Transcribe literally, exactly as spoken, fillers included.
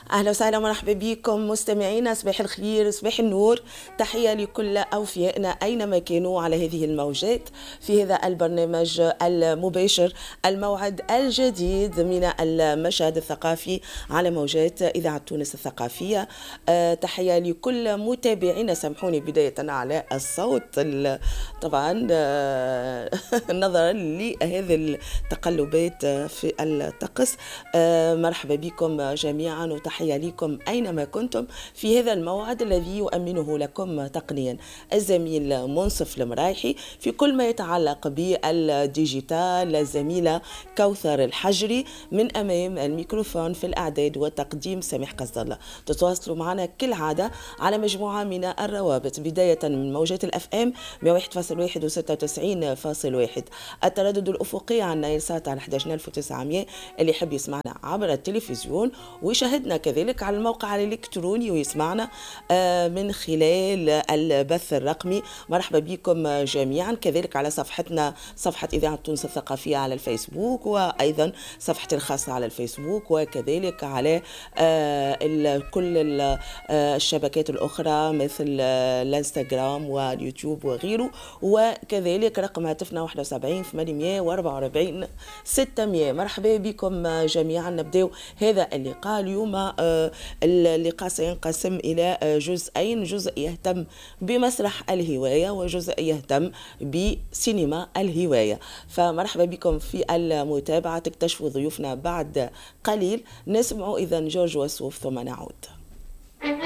أهلا وسهلا ومرحبا بكم مستمعينا، صباح الخير صباح النور. تحية لكل أوفيائنا أينما كانوا على هذه الموجات في هذا البرنامج المباشر، الموعد الجديد من المشهد الثقافي على موجات إذاعة تونس الثقافية. أه تحية لكل متابعينا، سامحوني بداية على الصوت طبعا أه نظرا لهذه التقلبات في الطقس. أه مرحبا بكم جميعا وتحية لكم أينما كنتم في هذا الموعد الذي يؤمنه لكم تقنيا الزميل منصف المرايحي. في كل ما يتعلق بالديجيتال الزميلة كوثر الحجري، من أمام الميكروفون في الإعداد والتقديم سميح قصد الله. تتواصلوا معنا كالعادة على مجموعة من الروابط، بداية من موجات الأف أم مئة وواحد فاصلة واحد و ستة وتسعين فاصلة واحد، التردد الأفقي على نايل سات على أحد عشر ألف وتسعمائة، اللي يحب يسمعنا عبر التلفزيون ويشاهدنا كذلك على الموقع الإلكتروني ويسمعنا من خلال البث الرقمي. مرحبا بكم جميعا، كذلك على صفحتنا صفحة إذاعة تونس الثقافية على الفيسبوك، وأيضا صفحتي الخاصة على الفيسبوك، وكذلك على كل الشبكات الأخرى مثل الانستغرام واليوتيوب وغيره، وكذلك رقم هاتفنا واحد وسبعين ثمانمائة وأربعة وأربعين ستمائة. مرحبا بكم جميعا. نبدأ هذا اللقاء اليوم. اللقاء سينقسم إلى جزئين، جزء يهتم بمسرح الهواية وجزء يهتم بسينما الهواية. فمرحبا بكم في المتابعة. تكتشفوا ضيوفنا بعد قليل. نسمع إذن جورج وسوف ثم نعود.